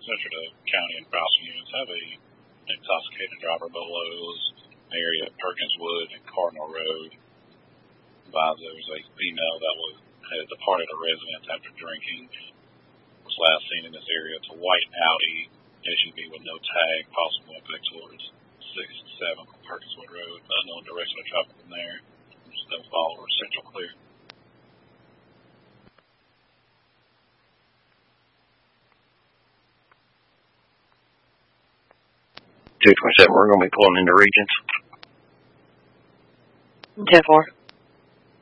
Central County and Browson units have a intoxicated driver below area at Perkinswood and Cardinal Road. There was a female that had departed a residence after drinking. Was last seen in this area. It's a white Audi SUV with no tag, possible impact towards 6th and 7th on Perkinswood Road. Unknown direction of traffic from there. Just don't follow or Central clear. 227, we're going to be pulling into Regents. 10-4.